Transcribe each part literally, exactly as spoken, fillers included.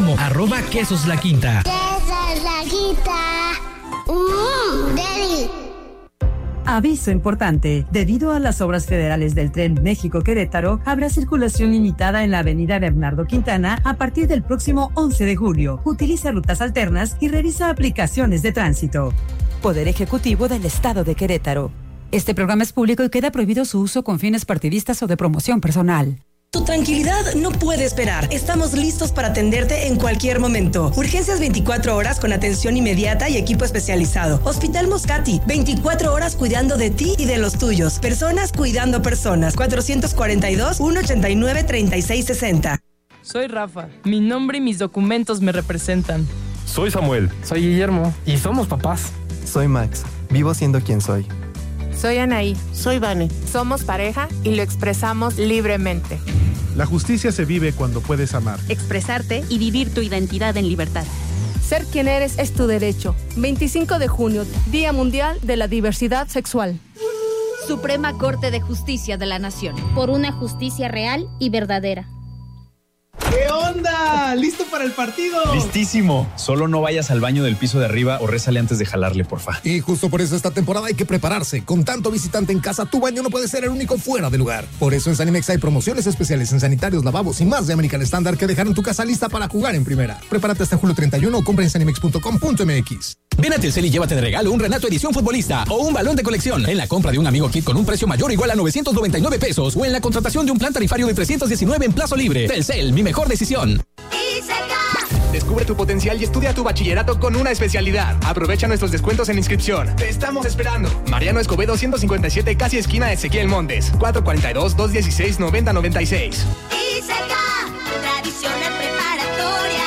como arroba quesos la quinta. Quesos la quinta. Mmm, deli. Aviso importante. Debido a las obras federales del Tren México-Querétaro, habrá circulación limitada en la avenida Bernardo Quintana a partir del próximo once de julio. Utiliza rutas alternas y revisa aplicaciones de tránsito. Poder Ejecutivo del Estado de Querétaro. Este programa es público y queda prohibido su uso con fines partidistas o de promoción personal. Tu tranquilidad no puede esperar. Estamos listos para atenderte en cualquier momento. Urgencias veinticuatro horas con atención inmediata y equipo especializado. Hospital Moscati, veinticuatro horas cuidando de ti y de los tuyos. Personas cuidando personas. cuatrocientos cuarenta y dos, ciento ochenta y nueve, treinta y seis sesenta. Soy Rafa. Mi nombre y mis documentos me representan. Soy Samuel. Soy Guillermo. Y somos papás. Soy Max. Vivo siendo quien soy. Soy Anaí. Soy Vane. Somos pareja y lo expresamos libremente. La justicia se vive cuando puedes amar, expresarte y vivir tu identidad en libertad. Ser quien eres es tu derecho. veinticinco de junio, Día Mundial de la Diversidad Sexual. Suprema Corte de Justicia de la Nación. Por una justicia real y verdadera. ¿Qué onda? ¿Listo para el partido? Listísimo. Solo no vayas al baño del piso de arriba o rézale antes de jalarle, porfa. Y justo por eso esta temporada hay que prepararse. Con tanto visitante en casa, tu baño no puede ser el único fuera de lugar. Por eso en Sanimex hay promociones especiales en sanitarios, lavabos y más de American Standard que dejaron tu casa lista para jugar en primera. Prepárate hasta julio treinta y uno o compra en sanimex punto com punto m x. Ven a Telcel y llévate de regalo un Renato Edición Futbolista o un balón de colección en la compra de un Amigo Kit con un precio mayor o igual a novecientos noventa y nueve pesos o en la contratación de un plan tarifario de trescientos diecinueve en plazo libre. Telcel, mi mejor decisión. Descubre tu potencial y estudia tu bachillerato con una especialidad. Aprovecha nuestros descuentos en inscripción. Te estamos esperando. Mariano Escobedo ciento cincuenta y siete, casi esquina Ezequiel Montes. cuatro cuatro dos, dos uno seis, nueve cero nueve seis. Tradicional preparatoria.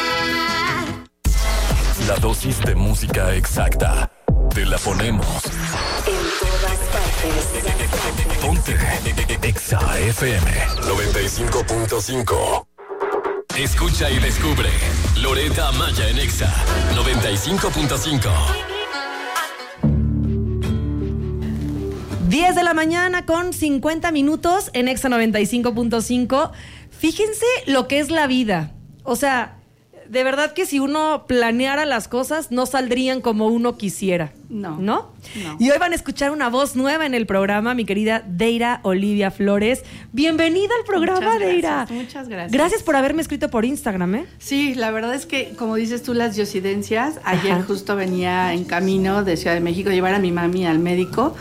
La dosis de música exacta. Te la ponemos. En todas partes. Ponte Exa F M noventa y cinco punto cinco. Escucha y descubre Loretta Amaya en Exa noventa y cinco punto cinco. diez de la mañana con cincuenta minutos en Exa noventa y cinco punto cinco. Fíjense lo que es la vida. O sea, de verdad que si uno planeara las cosas, no saldrían como uno quisiera. No. ¿No? No. Y hoy van a escuchar una voz nueva en el programa, mi querida Deira Olivia Flores. Bienvenida al programa, muchas gracias, Deira. Muchas gracias. Gracias por haberme escrito por Instagram, ¿eh? Sí, la verdad es que, como dices tú, las diosidencias. Ayer Ajá. justo venía en camino de Ciudad de México a llevar a mi mami al médico.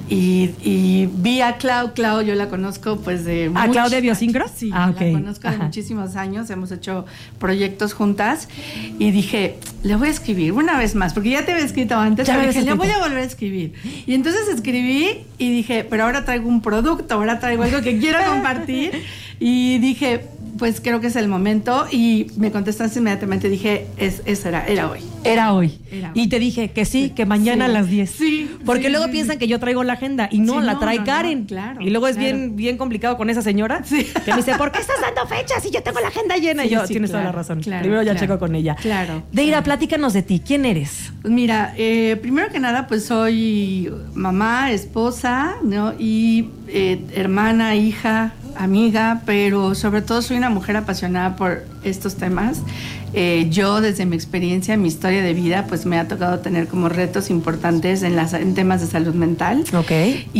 Y, y vi a Clau, Clau yo la conozco pues de... ¿A Clau de Biosincro? Sí, ah, la okay. conozco de Ajá. muchísimos años, hemos hecho proyectos juntas y dije, le voy a escribir una vez más, porque ya te había escrito antes, Ya pero me dije, le habías voy a escrito. volver a escribir. Y entonces escribí y dije, pero ahora traigo un producto, ahora traigo algo que quiero compartir y dije... Pues creo que es el momento y me contestaste inmediatamente, dije, es, es era, era hoy. Era hoy. Era hoy. Y te dije que sí, que mañana Sí. a las diez. Sí. Porque sí, luego sí, piensan sí. que yo traigo la agenda y no, Sí, la no, trae no, no, Karen. claro, y luego es claro. bien, bien complicado con esa señora Sí. que me dice, ¿por qué estás dando fechas si yo tengo la agenda llena? Sí, y yo, sí, tienes claro, toda la razón. claro, Primero ya claro. checo con ella. Claro. Deira, claro. platícanos de ti. ¿Quién eres? Pues mira, eh, primero que nada, pues soy mamá, esposa, ¿no? Y eh, hermana, hija, amiga, pero sobre todo soy una mujer apasionada por estos temas. Eh, yo, desde mi experiencia, mi historia de vida, pues me ha tocado tener como retos importantes en, las, en temas de salud mental. Ok.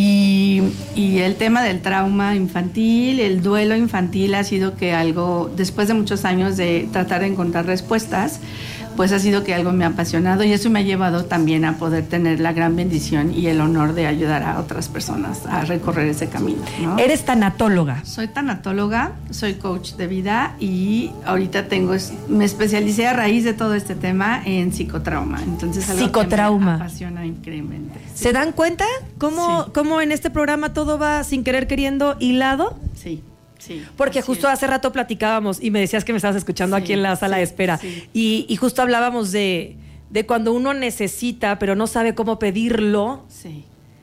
Y, y el tema del trauma infantil, el duelo infantil ha sido que algo, después de muchos años de tratar de encontrar respuestas, pues ha sido que algo me ha apasionado y eso me ha llevado también a poder tener la gran bendición y el honor de ayudar a otras personas a recorrer ese camino, ¿no? Eres tanatóloga. Soy tanatóloga, soy coach de vida y ahorita tengo, me especialicé a raíz de todo este tema en psicotrauma. Entonces algo Psicotrauma. que me apasiona increíblemente. Sí. ¿Se dan cuenta cómo, Sí. cómo en este programa todo va sin querer queriendo hilado? Sí. Sí, Porque así justo es. hace rato platicábamos y me decías que me estabas escuchando Sí, aquí en la sala sí, de espera. sí. Y, y justo hablábamos de, de cuando uno necesita, pero no sabe cómo pedirlo. Sí.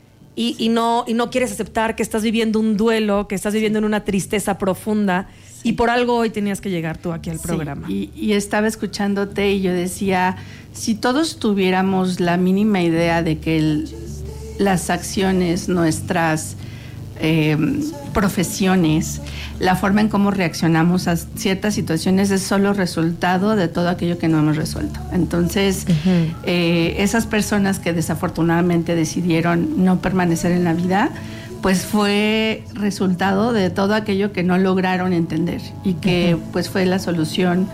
Y, y, no, y no quieres aceptar que estás viviendo un duelo, que estás viviendo en una tristeza profunda. Sí. Y por algo hoy tenías que llegar tú aquí al Sí, programa. Y, y estaba escuchándote y yo decía, si todos tuviéramos la mínima idea de que el, las acciones nuestras eh, profesiones, la forma en cómo reaccionamos a ciertas situaciones es solo resultado de todo aquello que no hemos resuelto. Entonces, uh-huh. eh, esas personas que desafortunadamente decidieron no permanecer en la vida, pues fue resultado de todo aquello que no lograron entender y que uh-huh. pues fue la solución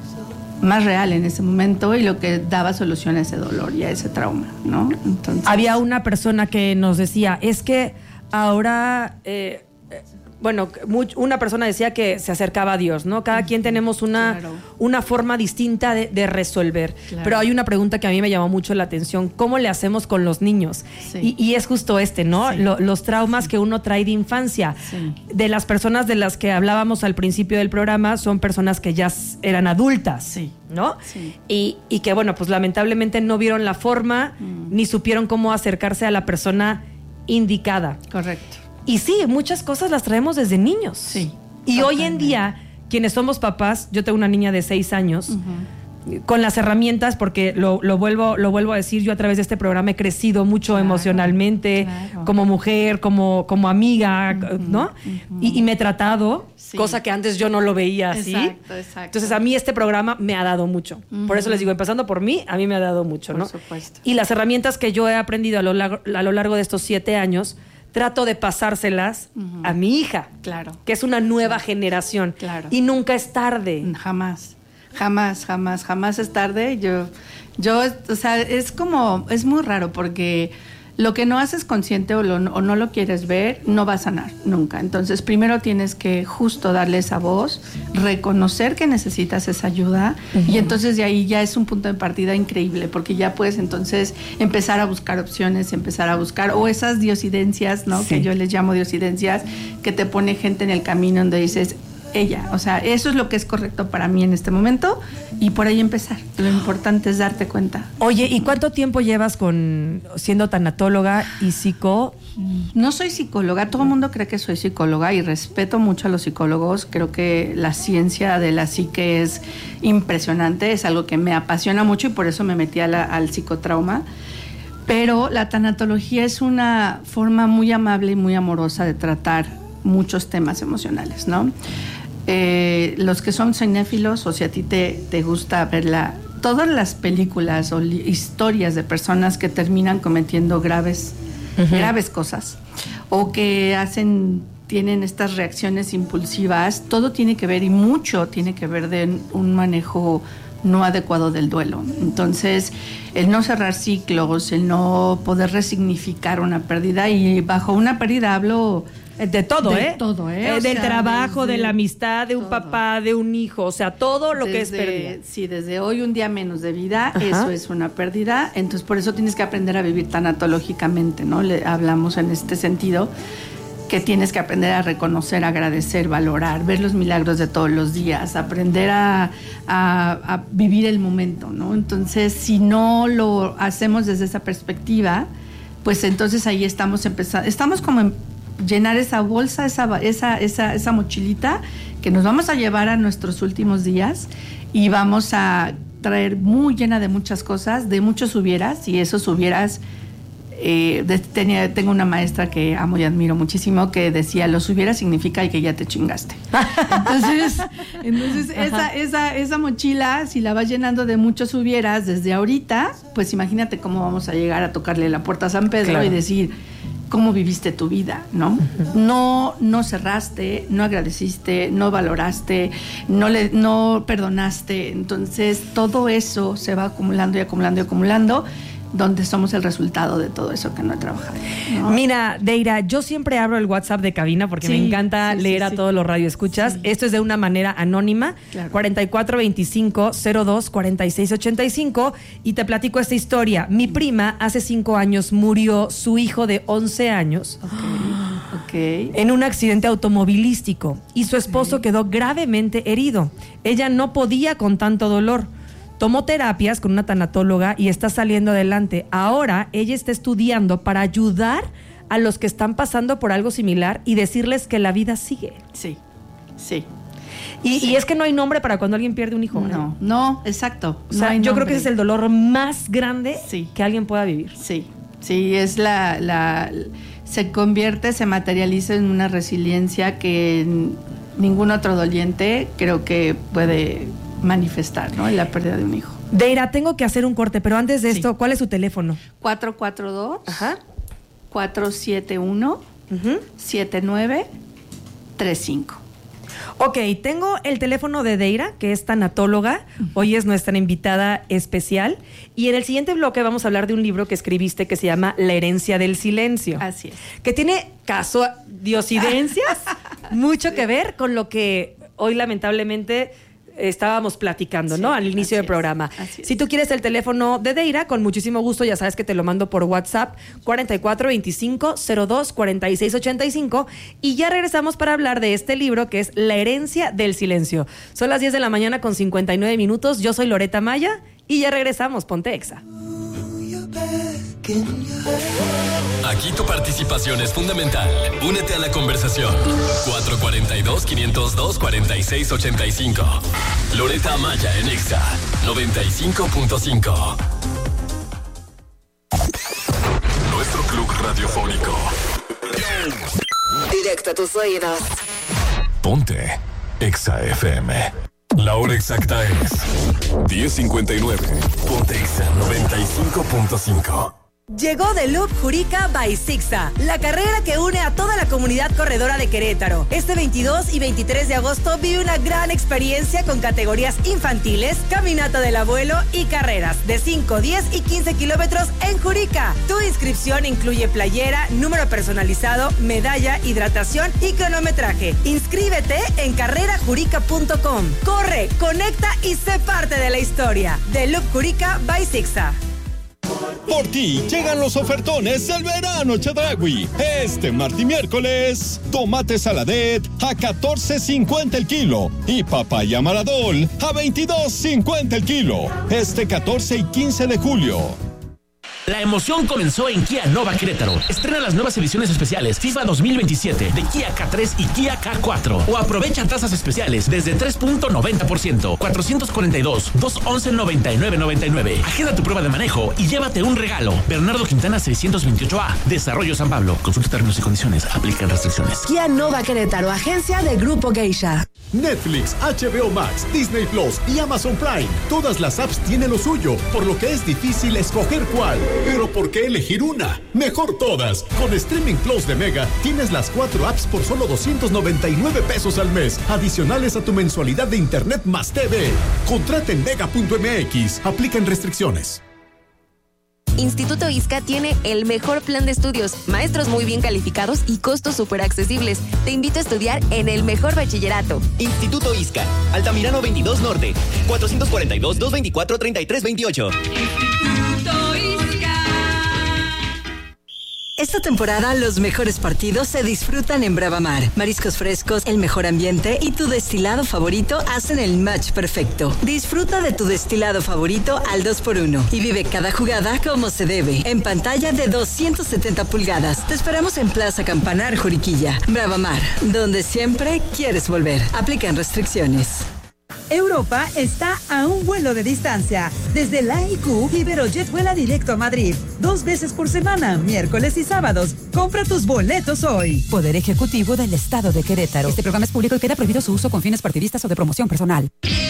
más real en ese momento y lo que daba solución a ese dolor y a ese trauma, ¿no? Entonces, había una persona que nos decía, es que ahora, eh, bueno, una persona decía que se acercaba a Dios, ¿no? Cada quien tenemos una, claro. una forma distinta de, de resolver. Claro. Pero hay una pregunta que a mí me llamó mucho la atención, ¿cómo le hacemos con los niños? Sí. Y, y es justo este, ¿no? Sí. Lo, los traumas que uno trae de infancia. Sí. De las personas de las que hablábamos al principio del programa, son personas que ya eran adultas, sí. ¿no? Sí. Y, y que, bueno, pues lamentablemente no vieron la forma, mm. ni supieron cómo acercarse a la persona indicada. Correcto. Y sí, muchas cosas las traemos desde niños. Sí. Y totalmente. Hoy en día, quienes somos papás, yo tengo una niña de seis años, uh-huh. con las herramientas, porque lo, lo, vuelvo, lo vuelvo a decir, yo a través de este programa he crecido mucho claro, emocionalmente, claro. como mujer, como, como amiga, uh-huh, ¿no? Uh-huh. Y, y me he tratado, sí. cosa que antes yo no lo veía así. Exacto, exacto. Entonces a mí este programa me ha dado mucho. Uh-huh. Por eso les digo, empezando por mí, a mí me ha dado mucho, por ¿no? Supuesto. Y las herramientas que yo he aprendido a lo largo, a lo largo de estos siete años, trato de pasárselas uh-huh. a mi hija, claro. que es una nueva claro. generación. Claro. Y nunca es tarde. Jamás, jamás, jamás, jamás es tarde. Yo, yo, o sea, es como, es muy raro porque lo que no haces consciente o, lo, o no lo quieres ver, no va a sanar nunca. Entonces, primero tienes que justo darle esa voz, reconocer que necesitas esa ayuda uh-huh. y entonces de ahí ya es un punto de partida increíble porque ya puedes entonces empezar a buscar opciones, empezar a buscar, o esas diosidencias, ¿no? Sí. Que yo les llamo diosidencias, que te pone gente en el camino donde dices, ella, o sea, eso es lo que es correcto para mí en este momento y por ahí empezar. Lo importante es darte cuenta. Oye, ¿y cuánto tiempo llevas con siendo tanatóloga y psico? No soy psicóloga, todo el mundo cree que soy psicóloga y respeto mucho a los psicólogos. Creo que la ciencia de la psique es impresionante, es algo que me apasiona mucho y por eso me metí a la, al psicotrauma. Pero la tanatología es una forma muy amable y muy amorosa de tratar muchos temas emocionales, ¿no? Eh, los que son cinéfilos, o si a ti te, te gusta ver la, todas las películas o li, historias de personas que terminan cometiendo graves, uh-huh. graves cosas, o que hacen, tienen estas reacciones impulsivas, todo tiene que ver, y mucho tiene que ver de un manejo no adecuado del duelo. Entonces, el no cerrar ciclos, el no poder resignificar una pérdida, y bajo una pérdida hablo de todo, de ¿eh? todo, ¿eh? eh o del sea, trabajo, desde, de la amistad, de un todo. papá, de un hijo, o sea, todo lo desde, que es pérdida. Sí, desde hoy un día menos de vida, Ajá. eso es una pérdida. Entonces, por eso tienes que aprender a vivir tanatológicamente, ¿no? Le hablamos en este sentido, que tienes que aprender a reconocer, agradecer, valorar, ver los milagros de todos los días, aprender a, a, a vivir el momento, ¿no? Entonces, si no lo hacemos desde esa perspectiva, pues entonces ahí estamos empezando, estamos como en llenar esa bolsa, esa, esa, esa, esa mochilita que nos vamos a llevar a nuestros últimos días y vamos a traer muy llena de muchas cosas, de muchos hubieras, y esos hubieras. Eh, de, tenía, tengo una maestra que amo y admiro muchísimo que decía, los hubiera significa que ya te chingaste. Entonces, entonces esa, esa, esa mochila, si la vas llenando de muchos hubieras desde ahorita, pues imagínate cómo vamos a llegar a tocarle la puerta a San Pedro claro. y decir cómo viviste tu vida, ¿no? Uh-huh. No, no cerraste, no agradeciste, no valoraste, no le, no perdonaste. Entonces todo eso se va acumulando y acumulando y acumulando, donde somos el resultado de todo eso que no he trabajado, ¿no? Mira, Deira, yo siempre abro el WhatsApp de cabina porque sí, me encanta sí, leer sí, a sí. todos los radioescuchas. Sí. Esto es de una manera anónima, claro. cuarenta y cuatro veinticinco cero dos cuarenta y seis ochenta y cinco, y te platico esta historia. Mi prima hace cinco años murió su hijo de once años okay. Okay. en un accidente automovilístico y su esposo okay. quedó gravemente herido. Ella no podía con tanto dolor. Tomó terapias con una tanatóloga y está saliendo adelante. Ahora ella está estudiando para ayudar a los que están pasando por algo similar y decirles que la vida sigue. Sí, sí. Y, sí. y es que no hay nombre para cuando alguien pierde un hijo. No, no, no exacto. O sea, no yo nombre. creo que ese es el dolor más grande sí. que alguien pueda vivir. Sí, sí, es la... la se convierte, se materializa en una resiliencia que ningún otro doliente creo que puede manifestar, ¿no? En la pérdida de un hijo. Deira, tengo que hacer un corte, pero antes de esto, sí. ¿Cuál es su teléfono? cuatro cuatro dos, cuatro siete uno, siete nueve tres cinco. Ok, tengo el teléfono de Deira, que es tanatóloga. Hoy es nuestra invitada especial. Y en el siguiente bloque vamos a hablar de un libro que escribiste que se llama La herencia del silencio. Así es. Que tiene caso, diosidencias, mucho que ver con lo que hoy lamentablemente estábamos platicando, sí, ¿no? Al inicio del programa. Si tú quieres el teléfono de Deira, con muchísimo gusto, ya sabes que te lo mando por WhatsApp, cuarenta y cuatro veinticinco cero dos cuarenta y seis ochenta y cinco. Y ya regresamos para hablar de este libro que es La herencia del silencio. Son las diez de la mañana con cincuenta y nueve minutos. Yo soy Loreta Maya y ya regresamos. Ponte Exa. Aquí tu participación es fundamental. Únete a la conversación. cuatro cuatro dos, cinco cero dos, cuatro seis ocho cinco. Loreta Maya en Exa noventa y cinco punto cinco. Nuestro club radiofónico. Directo a tus oídos. Ponte Exa F M. La hora exacta es diez cincuenta y nueve. Ponte Exa noventa y cinco punto cinco. Llegó The Loop Jurica by Sixa, la carrera que une a toda la comunidad corredora de Querétaro. Este veintidós y veintitrés de agosto vive una gran experiencia con categorías infantiles, caminata del abuelo y carreras de cinco, diez y quince kilómetros en Jurica. Tu inscripción incluye playera, número personalizado, medalla, hidratación y cronometraje. Inscríbete en carrera jurica punto com. Corre, conecta y sé parte de la historia. The Loop Jurica by Sixa. Por ti llegan los ofertones del verano Chedraui. Este martes y miércoles, tomate saladet a catorce cincuenta el kilo y papaya maradol a veintidós cincuenta el kilo. Este catorce y quince de julio. La emoción comenzó en Kia Nova Querétaro. Estrena las nuevas ediciones especiales FIFA dos mil veintisiete de Kia K tres y Kia K cuatro. O aprovecha tasas especiales desde tres punto noventa por ciento. cuatrocientos cuarenta y dos, doscientos once, noventa y nueve noventa y nueve. Agenda tu prueba de manejo y llévate un regalo. Bernardo Quintana seiscientos veintiocho A. Desarrollo San Pablo. Consulta términos y condiciones. Aplican restricciones. Kia Nova Querétaro, agencia de Grupo Geisha. Netflix, H B O Max, Disney Plus y Amazon Prime. Todas las apps tienen lo suyo, por lo que es difícil escoger cuál. Pero ¿por qué elegir una? Mejor todas. Con Streaming Plus de Mega tienes las cuatro apps por solo doscientos noventa y nueve pesos al mes, adicionales a tu mensualidad de internet más T V. Contrata en mega punto m x. Aplican restricciones. Instituto ISCA tiene el mejor plan de estudios, maestros muy bien calificados y costos súper accesibles. Te invito a estudiar en el mejor bachillerato. Instituto ISCA, Altamirano veintidós Norte, cuatrocientos cuarenta y dos, doscientos veinticuatro, treinta y tres veintiocho. Instituto ISCA. Esta temporada los mejores partidos se disfrutan en Bravamar. Mariscos frescos, el mejor ambiente y tu destilado favorito hacen el match perfecto. Disfruta de tu destilado favorito al dos por uno y vive cada jugada como se debe. En pantalla de doscientos setenta pulgadas. Te esperamos en Plaza Campanar, Juriquilla. Bravamar, donde siempre quieres volver. Aplican restricciones. Europa está a un vuelo de distancia. Desde la I Q, Iberojet vuela directo a Madrid. Dos veces por semana, miércoles y sábados. Compra tus boletos hoy. Poder Ejecutivo del Estado de Querétaro. Este programa es público y queda prohibido su uso con fines partidistas o de promoción personal.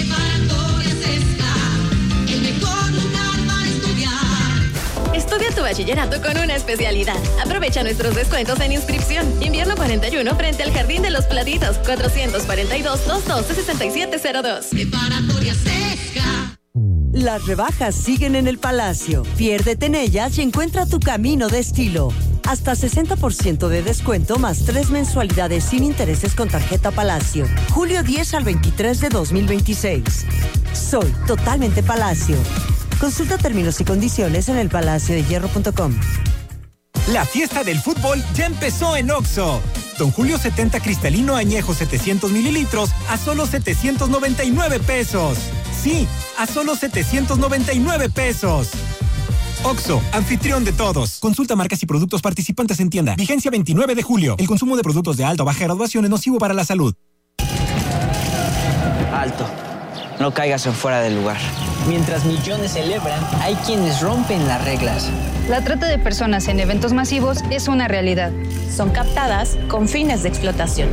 Estudia tu bachillerato con una especialidad. Aprovecha nuestros descuentos en inscripción. Invierno cuarenta y uno frente al Jardín de los Platitos. cuatrocientos cuarenta y dos, doscientos doce, sesenta y siete cero dos. Preparatoria Sesca. Las rebajas siguen en el Palacio. Piérdete en ellas y encuentra tu camino de estilo. Hasta sesenta por ciento de descuento más tres mensualidades sin intereses con tarjeta Palacio. Julio diez al veintitrés de dos mil veintiséis. Soy totalmente Palacio. Consulta términos y condiciones en el palacio de hierro punto com. La fiesta del fútbol ya empezó en Oxxo. Don Julio setenta cristalino añejo setecientos mililitros a solo setecientos noventa y nueve pesos. Sí, a solo setecientos noventa y nueve pesos. Oxxo, anfitrión de todos. Consulta marcas y productos participantes en tienda. Vigencia veintinueve de julio. El consumo de productos de alta o baja graduación es nocivo para la salud. Alto. No caigas en fuera del lugar. Mientras millones celebran, hay quienes rompen las reglas. La trata de personas en eventos masivos es una realidad. Son captadas con fines de explotación.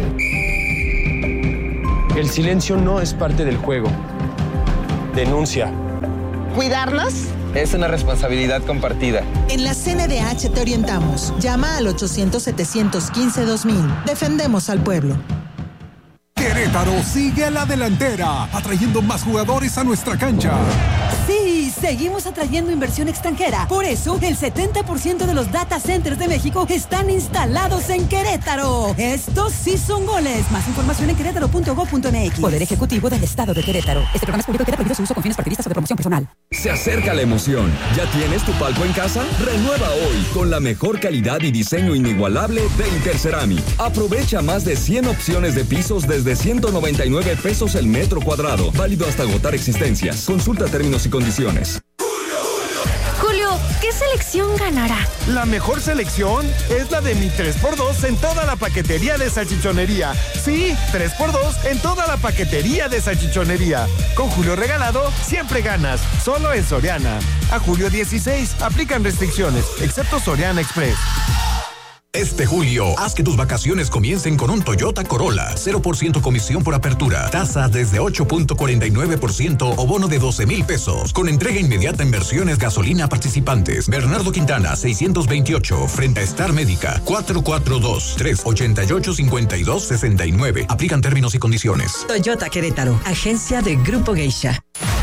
El silencio no es parte del juego. Denuncia. ¿Cuidarlas? Es una responsabilidad compartida. En la C N D H te orientamos. Llama al ochocientos, setecientos quince, dos mil. Defendemos al pueblo. Querétaro sigue a la delantera, atrayendo más jugadores a nuestra cancha. Sí, seguimos atrayendo inversión extranjera. Por eso, el setenta por ciento de los data centers de México están instalados en Querétaro. Estos sí son goles. Más información en querétaro punto gob punto m x. Poder Ejecutivo del Estado de Querétaro. Este programa es público y queda prohibido su uso con fines partidistas o de promoción personal. Se acerca la emoción. ¿Ya tienes tu palco en casa? Renueva hoy con la mejor calidad y diseño inigualable de Interceramic. Aprovecha más de cien opciones de pisos desde ciento noventa y nueve pesos el metro cuadrado. Válido hasta agotar existencias. Consulta términos y condiciones. Julio, ¿qué selección ganará? La mejor selección es la de mi tres por dos en toda la paquetería de salchichonería. Sí, tres por dos en toda la paquetería de salchichonería. Con Julio regalado, siempre ganas. Solo en Soriana. A julio dieciséis, aplican restricciones, excepto Soriana Express. Este julio, haz que tus vacaciones comiencen con un Toyota Corolla. cero por ciento comisión por apertura. Tasa desde ocho punto cuarenta y nueve por ciento o bono de doce mil pesos. Con entrega inmediata en versiones gasolina participantes. Bernardo Quintana, seiscientos veintiocho. Frente a Star Médica. cuatro cuatro dos, tres ocho ocho, cinco dos seis nueve. Aplican términos y condiciones. Toyota Querétaro. Agencia de Grupo Geisha.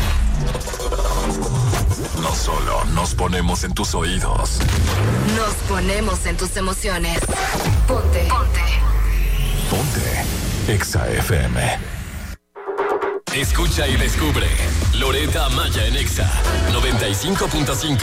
No solo nos ponemos en tus oídos. Nos ponemos en tus emociones. Ponte. Ponte. Ponte. Exa F M. Escucha y descubre. Loreta Maya en Exa noventa y cinco punto cinco.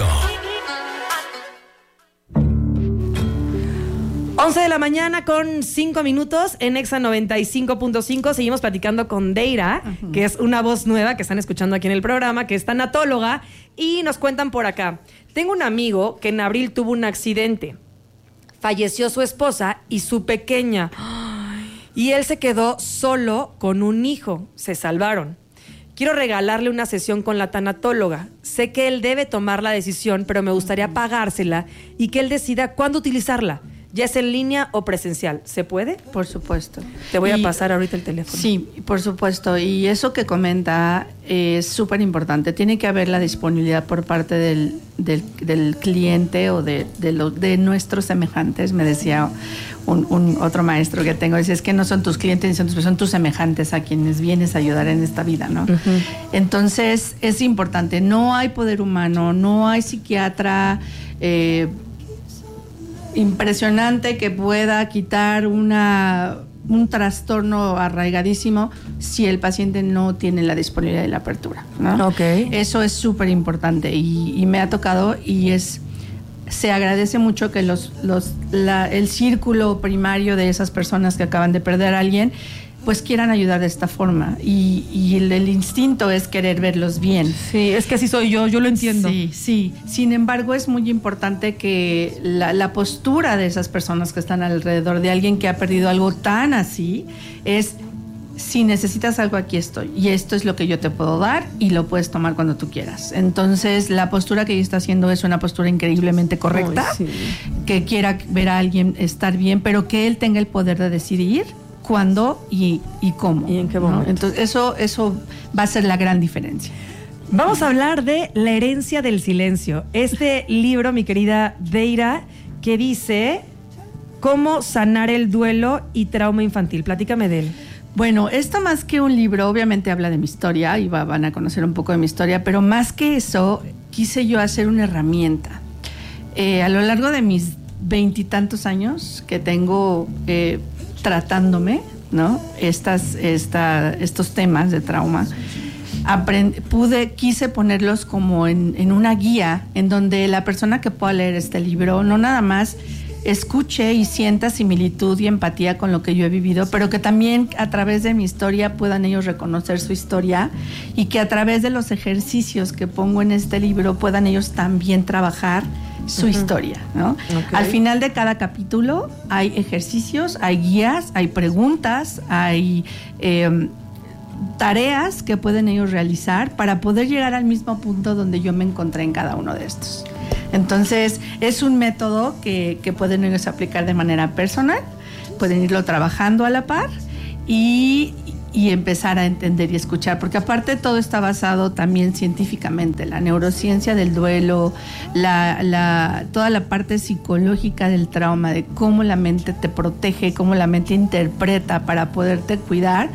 once de la mañana con cinco minutos en Exa noventa y cinco punto cinco. Seguimos platicando con Deira, uh-huh. que es una voz nueva que están escuchando aquí en el programa, que es tanatóloga, y nos cuentan por acá. Tengo un amigo que en abril tuvo un accidente. Falleció su esposa y su pequeña. Y él se quedó solo con un hijo. Se salvaron. Quiero regalarle una sesión con la tanatóloga. Sé que él debe tomar la decisión, pero me gustaría pagársela y que él decida cuándo utilizarla. ¿Ya es en línea o presencial? ¿Se puede? Por supuesto. Te voy y, a pasar ahorita el teléfono. Sí, por supuesto. Y eso que comenta es súper importante. Tiene que haber la disponibilidad por parte del, del, del cliente o de, de, lo, de nuestros semejantes. Me decía un, un otro maestro que tengo, dice, es que no son tus clientes, son tus, son tus semejantes a quienes vienes a ayudar en esta vida, ¿no? Uh-huh. Entonces, es importante. No hay poder humano, no hay psiquiatra eh, impresionante que pueda quitar una, un trastorno arraigadísimo si el paciente no tiene la disponibilidad de la apertura, ¿no? Okay. Eso es súper importante y, y me ha tocado y es se agradece mucho que los, los la, el círculo primario de esas personas que acaban de perder a alguien pues quieran ayudar de esta forma y, y el, el instinto es querer verlos bien. Sí, es que así soy yo, yo lo entiendo. Sí, sí. Sin embargo, es muy importante que la, la postura de esas personas que están alrededor de alguien que ha perdido algo tan así es, si necesitas algo, aquí estoy. Y esto es lo que yo te puedo dar y lo puedes tomar cuando tú quieras. Entonces, la postura que ella está haciendo es una postura increíblemente correcta, Ay, sí. que quiera ver a alguien estar bien, pero que él tenga el poder de decidir cuándo y, y cómo. Y en qué momento. ¿no? Entonces, eso, eso va a ser la gran diferencia. Vamos a hablar de La herencia del silencio. Este libro, mi querida Deira, que dice cómo sanar el duelo y trauma infantil. Platícame de él. Bueno, esto más que un libro, obviamente habla de mi historia y va, van a conocer un poco de mi historia, pero más que eso, quise yo hacer una herramienta. Eh, a lo largo de mis veintitantos años que tengo eh, tratándome, ¿no? Estas, esta, estos temas de trauma, aprend, pude, quise ponerlos como en, en una guía en donde la persona que pueda leer este libro no nada más escuche y sienta similitud y empatía con lo que yo he vivido, pero que también a través de mi historia puedan ellos reconocer su historia y que a través de los ejercicios que pongo en este libro puedan ellos también trabajar su uh-huh. historia, ¿no? Okay. Al final de cada capítulo hay ejercicios, hay guías, hay preguntas, hay eh, tareas que pueden ellos realizar para poder llegar al mismo punto donde yo me encontré en cada uno de estos. Entonces, es un método que, que pueden ellos aplicar de manera personal, pueden irlo trabajando a la par y, y empezar a entender y escuchar, porque aparte todo está basado también científicamente, la neurociencia del duelo, la, la, toda la parte psicológica del trauma, de cómo la mente te protege, cómo la mente interpreta para poderte cuidar,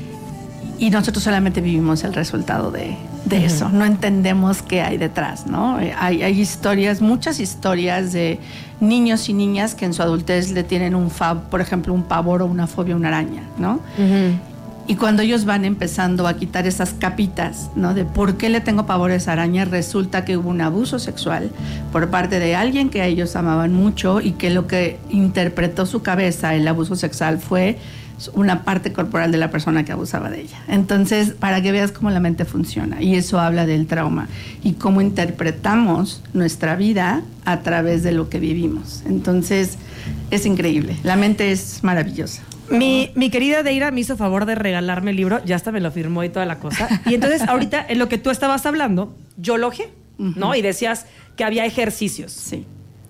y nosotros solamente vivimos el resultado de, de uh-huh. eso, no entendemos qué hay detrás, ¿no? Hay, hay historias, muchas historias de niños y niñas que en su adultez le tienen un fa, por ejemplo, un pavor o una fobia a una araña, ¿no? Uh-huh. Y cuando ellos van empezando a quitar esas capitas, ¿no? De por qué le tengo pavor a esa araña, resulta que hubo un abuso sexual por parte de alguien que a ellos amaban mucho y que lo que interpretó su cabeza, el abuso sexual, fue una parte corporal de la persona que abusaba de ella. Entonces, para que veas cómo la mente funciona, y eso habla del trauma y cómo interpretamos nuestra vida a través de lo que vivimos. Entonces, es increíble, la mente es maravillosa. Mi, mi querida Deira me hizo favor de regalarme el libro, ya hasta me lo firmó y toda la cosa. Y entonces, ahorita, en lo que tú estabas hablando, yo lo ojé, uh-huh. ¿no? Y decías que había ejercicios. Sí.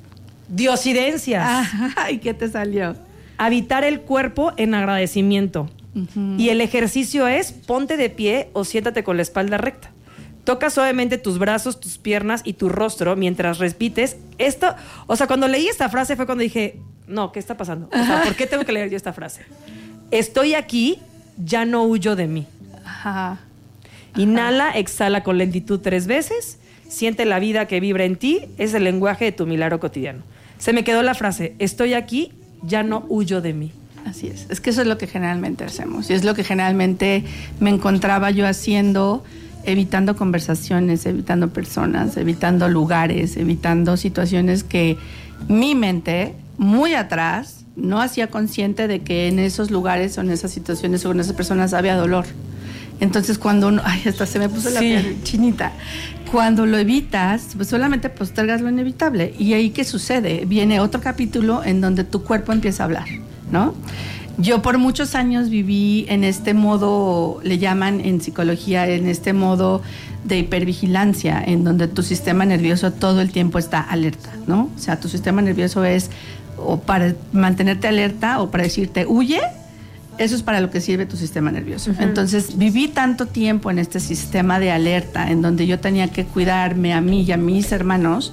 Diosidencias. Ajá, ¿y qué te salió? Habitar el cuerpo en agradecimiento. Uh-huh. Y el ejercicio es ponte de pie o siéntate con la espalda recta. Toca suavemente tus brazos, tus piernas y tu rostro mientras repites. Esto, o sea, cuando leí esta frase fue cuando dije, no, ¿qué está pasando? O sea, ¿por qué tengo que leer yo esta frase? Estoy aquí, ya no huyo de mí. Ajá. Ajá. Inhala, exhala con lentitud tres veces. Siente la vida que vibra en ti. Es el lenguaje de tu milagro cotidiano. Se me quedó la frase, estoy aquí, ya no huyo de mí. Así es, es que eso es lo que generalmente hacemos y es lo que generalmente me encontraba yo haciendo, evitando conversaciones, evitando personas, evitando lugares, evitando situaciones que mi mente, muy atrás, no hacía consciente de que en esos lugares o en esas situaciones o en esas personas había dolor. Entonces cuando uno, ay, hasta se me puso la sí. piel chinita. Cuando lo evitas, pues solamente postergas lo inevitable. Y ahí, ¿qué sucede? Viene otro capítulo en donde tu cuerpo empieza a hablar, ¿no? Yo por muchos años viví en este modo, le llaman en psicología, en este modo de hipervigilancia, en donde tu sistema nervioso todo el tiempo está alerta, ¿no? O sea, tu sistema nervioso es o para mantenerte alerta o para decirte huye. Eso es para lo que sirve tu sistema nervioso. Uh-huh. Entonces, viví tanto tiempo en este sistema de alerta, en donde yo tenía que cuidarme a mí y a mis hermanos,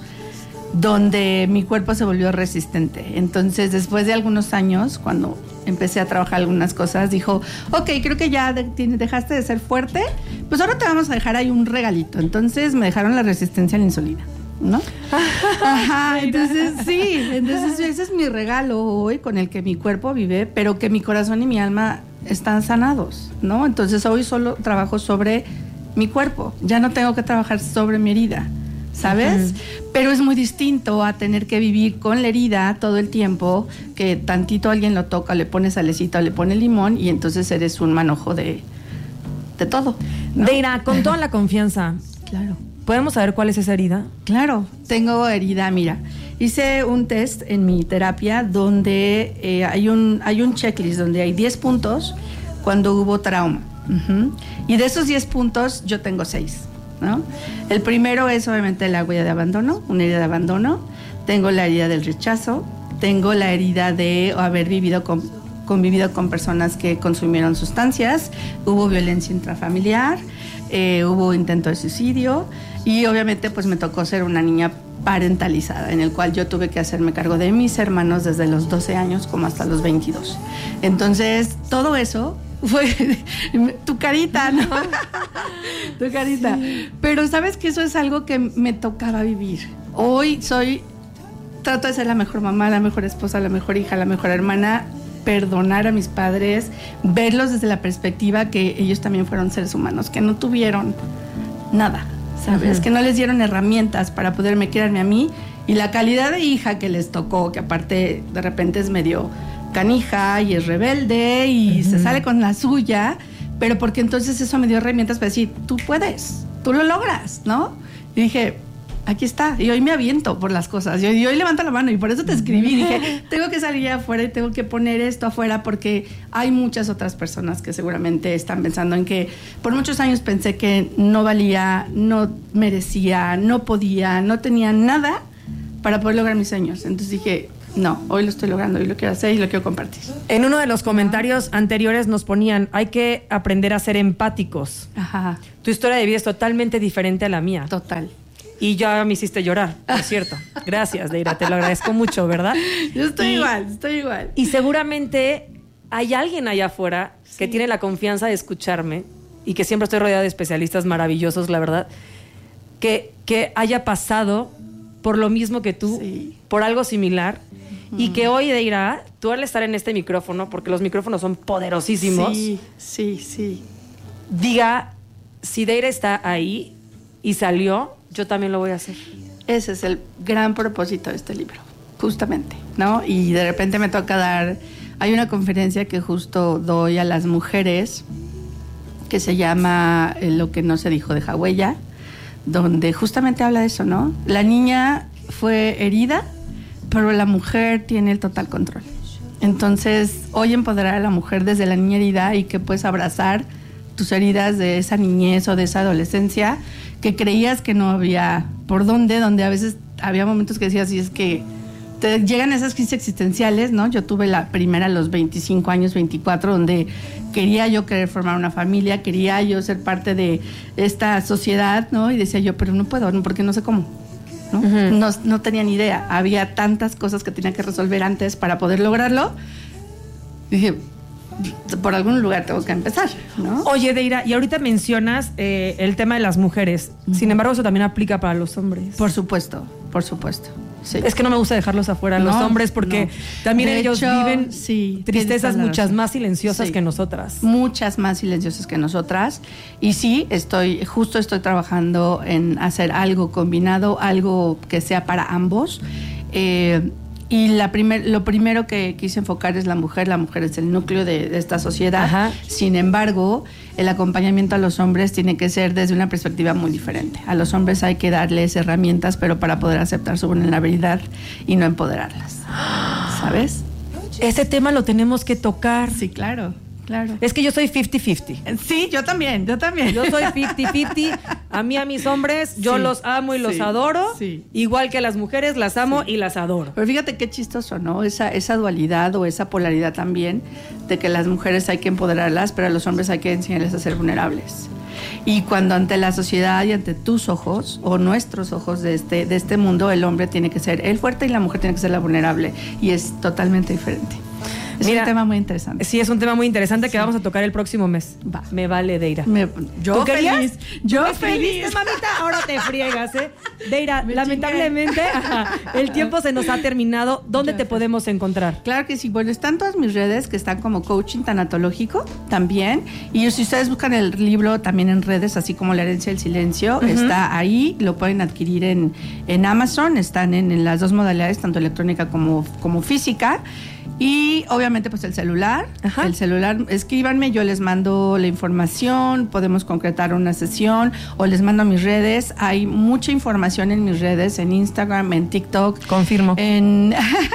donde mi cuerpo se volvió resistente. Entonces, después de algunos años, cuando empecé a trabajar algunas cosas, dijo, ok, creo que ya de, dejaste de ser fuerte, pues ahora te vamos a dejar ahí un regalito. Entonces, me dejaron la resistencia a la insulina, ¿no? Ajá, entonces sí, entonces ese es mi regalo hoy con el que mi cuerpo vive, pero que mi corazón y mi alma están sanados, ¿no? Entonces hoy solo trabajo sobre mi cuerpo, ya no tengo que trabajar sobre mi herida, ¿sabes? Uh-huh. Pero es muy distinto a tener que vivir con la herida todo el tiempo, que tantito alguien lo toca, le pone salecita, le pone limón y entonces eres un manojo de, de todo, ¿no? Deira, con toda la confianza. Claro. ¿Podemos saber cuál es esa herida? Claro, tengo herida, mira. Hice un test en mi terapia donde eh, hay un hay un checklist donde hay diez puntos cuando hubo trauma. Uh-huh. Y de esos diez puntos yo tengo seis, ¿no? El primero es obviamente la huella de abandono, una herida de abandono. Tengo la herida del rechazo. Tengo la herida de haber vivido con, convivido con personas que consumieron sustancias. Hubo violencia intrafamiliar. Eh, hubo intento de suicidio. Y obviamente pues me tocó ser una niña parentalizada, en el cual yo tuve que hacerme cargo de mis hermanos desde los doce años como hasta los veintidós. Entonces, todo eso fue tu carita, ¿no? Tu carita. Sí. Pero sabes que eso es algo que me tocaba vivir. Hoy soy, trato de ser la mejor mamá, la mejor esposa, la mejor hija, la mejor hermana, perdonar a mis padres, verlos desde la perspectiva que ellos también fueron seres humanos, que no tuvieron nada, ¿sabes? Uh-huh. Que no les dieron herramientas para poderme criarme a mí, y la calidad de hija que les tocó, que aparte de repente es medio canija y es rebelde y uh-huh. se sale con la suya, pero porque entonces eso me dio herramientas para decir, tú puedes, tú lo logras, ¿no? Y dije, aquí está. Y hoy me aviento por las cosas. Y hoy, y hoy levanto la mano y por eso te escribí. Dije, tengo que salir afuera y tengo que poner esto afuera porque hay muchas otras personas que seguramente están pensando en que por muchos años pensé que no valía, no merecía, no podía, no tenía nada para poder lograr mis sueños. Entonces dije, no, hoy lo estoy logrando, hoy lo quiero hacer y lo quiero compartir. En uno de los comentarios anteriores nos ponían, hay que aprender a ser empáticos. Ajá. Tu historia de vida es totalmente diferente a la mía. Total. Y ya me hiciste llorar, es cierto. Gracias, Deira, te lo agradezco mucho, ¿verdad? Yo estoy y, igual, estoy igual. Y seguramente hay alguien allá afuera sí. que tiene la confianza de escucharme y que siempre estoy rodeada de especialistas maravillosos, la verdad, que, que haya pasado por lo mismo que tú, sí. por algo similar, uh-huh. y que hoy, Deira, tú al estar en este micrófono, porque los micrófonos son poderosísimos, sí, sí, sí. diga, si Deira está ahí y salió, yo también lo voy a hacer. Ese es el gran propósito de este libro, justamente, ¿no? Y de repente me toca dar, hay una conferencia que justo doy a las mujeres que se llama Lo que no se dijo de Hawella, donde justamente habla de eso, ¿no? La niña fue herida, pero la mujer tiene el total control. Entonces, hoy empoderar a la mujer desde la niña herida y que puedes abrazar tus heridas de esa niñez o de esa adolescencia que creías que no había por dónde, donde a veces había momentos que decías, y es que te llegan esas crisis existenciales, ¿no? Yo tuve la primera a los veinticinco años, veinticuatro, donde quería yo querer formar una familia, quería yo ser parte de esta sociedad, ¿no? Y decía yo, pero no puedo, ¿no? Porque no sé cómo, ¿no? Uh-huh. No, no tenía ni idea. Había tantas cosas que tenía que resolver antes para poder lograrlo. Y dije, por algún lugar tengo que empezar, ¿no? Oye, Deira, y ahorita mencionas eh, el tema de las mujeres. Uh-huh. Sin embargo, eso también aplica para los hombres. Por supuesto, por supuesto. Sí. Es que no me gusta dejarlos afuera, no, los hombres, porque no. también de ellos hecho, viven sí, tristezas muchas más silenciosas sí. que nosotras. Muchas más silenciosas que nosotras. Y sí, estoy, justo estoy trabajando en hacer algo combinado, algo que sea para ambos. Eh, Y la primer, lo primero que quise enfocar es la mujer. La mujer es el núcleo de, de esta sociedad. Ajá. Sin embargo, el acompañamiento a los hombres tiene que ser desde una perspectiva muy diferente. A los hombres hay que darles herramientas, pero para poder aceptar su vulnerabilidad y no empoderarlas. ¿Sabes? Ese tema lo tenemos que tocar. Sí, claro. Claro. Es que yo soy cincuenta cincuenta. Sí, yo también, yo también. Yo soy cincuenta cincuenta. A mí, a mis hombres, yo sí, los amo y los sí, adoro. Sí. Igual que a las mujeres, las amo sí. y las adoro. Pero fíjate qué chistoso, ¿no? Esa, esa dualidad o esa polaridad también de que las mujeres hay que empoderarlas, pero a los hombres hay que enseñarles a ser vulnerables. Y cuando ante la sociedad y ante tus ojos o nuestros ojos de este, de este mundo, el hombre tiene que ser el fuerte y la mujer tiene que ser la vulnerable. Y es totalmente diferente. Es Mira, un tema muy interesante. Sí, es un tema muy interesante sí. que vamos a tocar el próximo mes. Va. Me vale, Deira. Me, yo feliz. Yo feliz. Mamita, ahora te friegas, ¿eh? Deira, me lamentablemente ajá, el tiempo se nos ha terminado. ¿Dónde ya te sé. podemos encontrar? Claro que sí. Bueno, están todas mis redes que están como coaching tanatológico también. Y si ustedes buscan el libro también en redes, así como La herencia del silencio, uh-huh. está ahí. Lo pueden adquirir en, en Amazon. Están en, en las dos modalidades, tanto electrónica como, como física. Y obviamente pues el celular, Ajá. el celular, escríbanme, yo les mando la información, podemos concretar una sesión o les mando a mis redes. Hay mucha información en mis redes, en Instagram, en TikTok. Confirmo. En,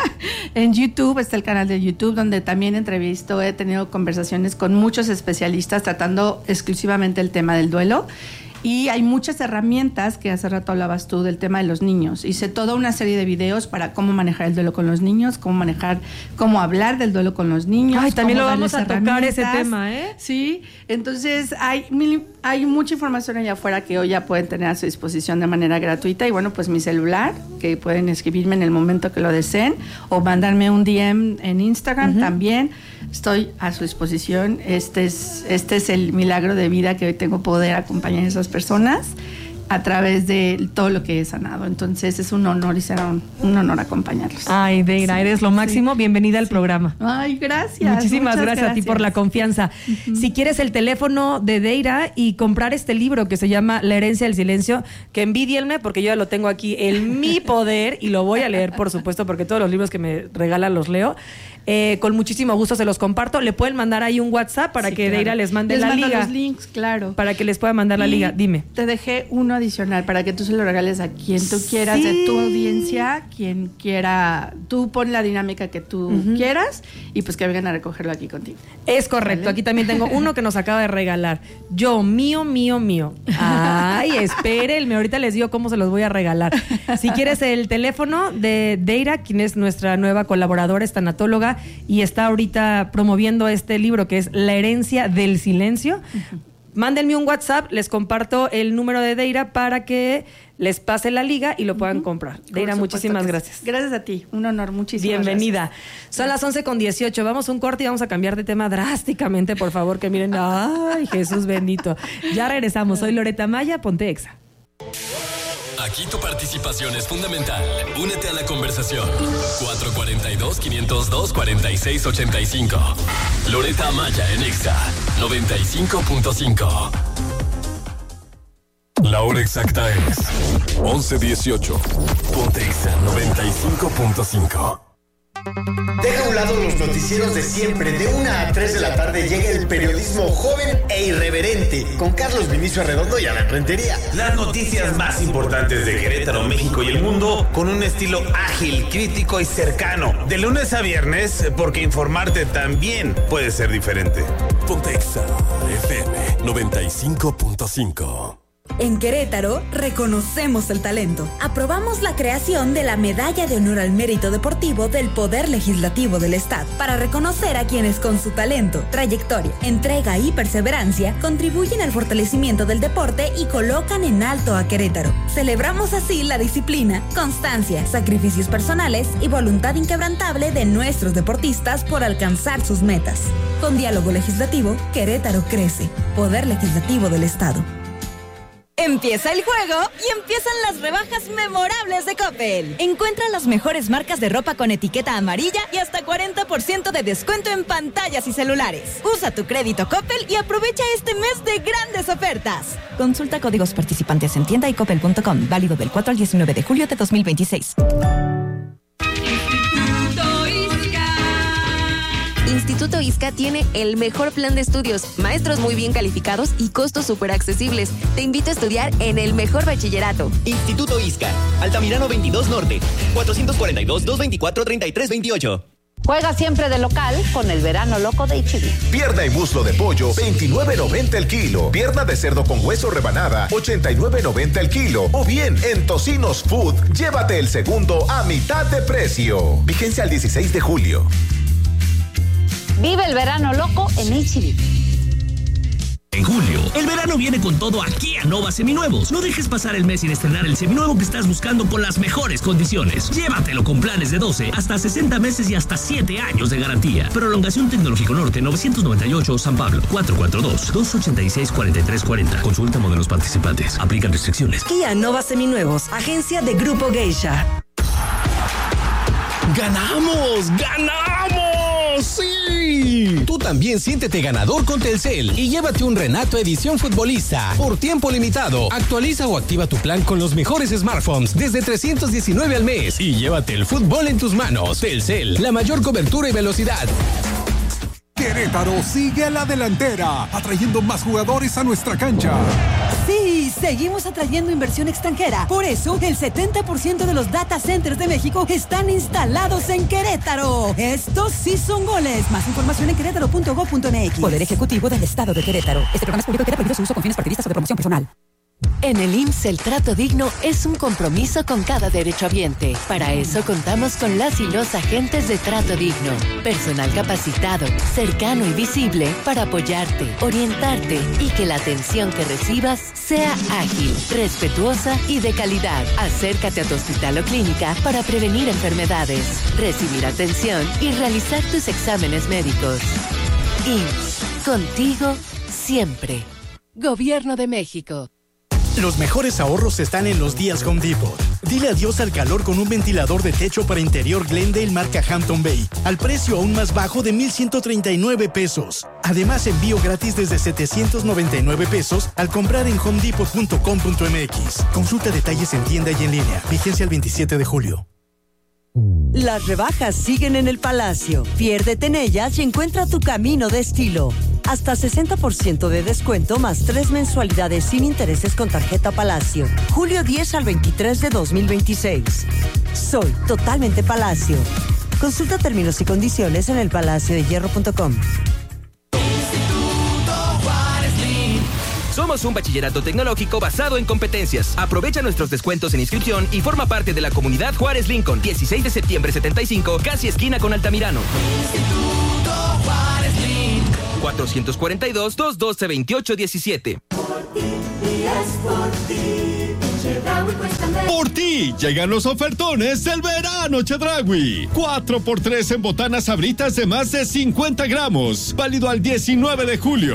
en YouTube, está el canal de YouTube donde también entrevisto, he tenido conversaciones con muchos especialistas tratando exclusivamente el tema del duelo. Y hay muchas herramientas que hace rato hablabas tú del tema de los niños. Hice toda una serie de videos para cómo manejar el duelo con los niños, cómo manejar, cómo hablar del duelo con los niños. Ay, también lo vamos a tocar ese tema, ¿eh? Sí, entonces hay mil, hay mucha información allá afuera que hoy ya pueden tener a su disposición de manera gratuita. Y bueno, pues mi celular, que pueden escribirme en el momento que lo deseen o mandarme un D M en Instagram uh-huh. también. Estoy a su disposición. Este es, este es el milagro de vida que hoy tengo poder acompañar a esas personas a través de todo lo que he sanado. Entonces es un honor y será un, un honor acompañarlos. Ay, Deira, sí, eres lo máximo. Sí, Bienvenida al sí. programa. Ay, gracias. Muchísimas gracias, gracias a ti por la confianza. Uh-huh. Si quieres el teléfono de Deira y comprar este libro que se llama La herencia del silencio, que envidienme porque yo ya lo tengo aquí en mi poder y lo voy a leer, por supuesto, porque todos los libros que me regalan los leo. Eh, con muchísimo gusto se los comparto. Le pueden mandar ahí un WhatsApp para sí, que claro. Deira les mande les la mando liga. Los links, claro. Para que les pueda mandar y la liga. Dime. Te dejé uno adicional para que tú se lo regales a quien tú quieras, sí. de tu audiencia, quien quiera. Tú pon la dinámica que tú uh-huh. quieras y pues que vengan a recogerlo aquí contigo. Es correcto. ¿Vale? Aquí también tengo uno que nos acaba de regalar. Yo, mío, mío, mío. Ay, espérenme. Ahorita les digo cómo se los voy a regalar. Si quieres el teléfono de Deira, quien es nuestra nueva colaboradora, es tanatóloga y está ahorita promoviendo este libro que es La herencia del silencio. Uh-huh. Mándenme un WhatsApp, les comparto el número de Deira para que les pase la liga y lo puedan uh-huh. comprar. Deira, muchísimas gracias. Gracias a ti, un honor, muchísimas Bienvenida. gracias. Son las once con dieciocho, vamos a un corte y vamos a cambiar de tema drásticamente, por favor, que miren, ay, Jesús bendito. Ya regresamos, soy Loreta Maya, ponte Exa. Aquí tu participación es fundamental. Únete a la conversación. cuatro cuatro dos, quinientos dos, cuarenta y seis ochenta y cinco. Loreta Maya en Exa noventa y cinco punto cinco. La hora exacta es once dieciocho. Ponte Exa noventa y cinco punto cinco. Deja a un lado los noticieros de siempre. De una a tres de la tarde llega el periodismo joven e irreverente con Carlos Vinicio Arredondo y Adán Rentería. Las noticias más importantes de Querétaro, México y el mundo con un estilo ágil, crítico y cercano. De lunes a viernes, porque informarte también puede ser diferente. Ponte Exa F M noventa y cinco punto cinco. En Querétaro, reconocemos el talento. Aprobamos la creación de la Medalla de Honor al Mérito Deportivo del Poder Legislativo del Estado, para reconocer a quienes con su talento, trayectoria, entrega y perseverancia contribuyen al fortalecimiento del deporte y colocan en alto a Querétaro. Celebramos así la disciplina, constancia, sacrificios personales y voluntad inquebrantable de nuestros deportistas por alcanzar sus metas. Con diálogo legislativo, Querétaro crece. Poder Legislativo del Estado. Empieza el juego y empiezan las rebajas memorables de Coppel. Encuentra las mejores marcas de ropa con etiqueta amarilla y hasta cuarenta por ciento de descuento en pantallas y celulares. Usa tu crédito Coppel y aprovecha este mes de grandes ofertas. Consulta códigos participantes en tienda y coppel punto com. Válido del cuatro al diecinueve de julio de dos mil veintiséis. Instituto ISCA tiene el mejor plan de estudios, maestros muy bien calificados y costos súper accesibles. Te invito a estudiar en el mejor bachillerato. Instituto ISCA, Altamirano veintidós Norte, cuatrocientos cuarenta y dos, doscientos veinticuatro, treinta y tres veintiocho. Juega siempre de local con el verano loco de H E B. Pierna y muslo de pollo, veintinueve noventa el kilo. Pierna de cerdo con hueso rebanada, ochenta y nueve noventa el kilo. O bien, en Tocinos Food, llévate el segundo a mitad de precio. Vigencia al dieciséis de julio. Vive el verano loco en H E B. En julio, el verano viene con todo aquí a Nova Seminuevos. No dejes pasar el mes sin estrenar el seminuevo que estás buscando con las mejores condiciones. Llévatelo con planes de doce, hasta sesenta meses y hasta siete años de garantía. Prolongación Tecnológico Norte novecientos noventa y ocho San Pablo, cuatro cuatro dos, dos ocho seis, cuatro tres cuatro cero. Consulta modelos participantes. Aplican restricciones. Kia Nova Seminuevos, agencia de Grupo Geisha. ¡Ganamos! ¡Ganamos! ¡Sí! Tú también siéntete ganador con Telcel y llévate un Renato Edición Futbolista por tiempo limitado. Actualiza o activa tu plan con los mejores smartphones desde trescientos diecinueve al mes y llévate el fútbol en tus manos. Telcel, la mayor cobertura y velocidad. Querétaro sigue a la delantera, atrayendo más jugadores a nuestra cancha. Sí, seguimos atrayendo inversión extranjera. Por eso, el setenta por ciento de los data centers de México están instalados en Querétaro. Estos sí son goles. Más información en querétaro punto gob punto eme equis. Poder Ejecutivo del Estado de Querétaro. Este programa es público y queda prohibido su uso con fines partidistas o de promoción personal. En el I M S S el trato digno es un compromiso con cada derechohabiente. Para eso contamos con las y los agentes de trato digno. Personal capacitado, cercano y visible para apoyarte, orientarte y que la atención que recibas sea ágil, respetuosa y de calidad. Acércate a tu hospital o clínica para prevenir enfermedades, recibir atención y realizar tus exámenes médicos. I M S S, contigo siempre. Gobierno de México. Los mejores ahorros están en los días Home Depot. Dile adiós al calor con un ventilador de techo para interior Glendale marca Hampton Bay, al precio aún más bajo de mil ciento treinta y nueve pesos. Además, envío gratis desde setecientos noventa y nueve pesos al comprar en home depot punto com punto eme equis. Consulta detalles en tienda y en línea. Vigencia el veintisiete de julio. Las rebajas siguen en el Palacio. Piérdete en ellas y encuentra tu camino de estilo. Hasta sesenta por ciento de descuento más tres mensualidades sin intereses con tarjeta Palacio. Julio diez al veintitrés de dos mil veintiséis. Soy totalmente Palacio. Consulta términos y condiciones en el palacio de hierro punto com. Somos un bachillerato tecnológico basado en competencias. Aprovecha nuestros descuentos en inscripción y forma parte de la comunidad Juárez Lincoln. dieciséis de septiembre setenta y cinco, casi esquina con Altamirano. Instituto Juárez Lincoln. cuatrocientos cuarenta y dos, doscientos doce, veintiocho diecisiete. Por ti llegan los ofertones del verano Chedraui. cuatro por tres en botanas Sabritas de más de cincuenta gramos. Válido al diecinueve de julio.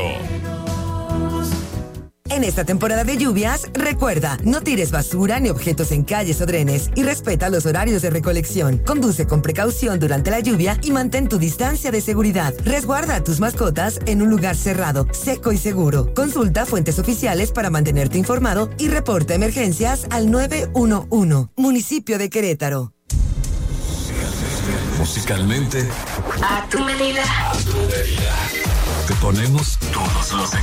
En esta temporada de lluvias, recuerda, no tires basura ni objetos en calles o drenes y respeta los horarios de recolección. Conduce con precaución durante la lluvia y mantén tu distancia de seguridad. Resguarda a tus mascotas en un lugar cerrado, seco y seguro. Consulta fuentes oficiales para mantenerte informado y reporta emergencias al nueve uno uno. Municipio de Querétaro. Musicalmente, a tu medida. a tu medida. Te ponemos todos los éxitos.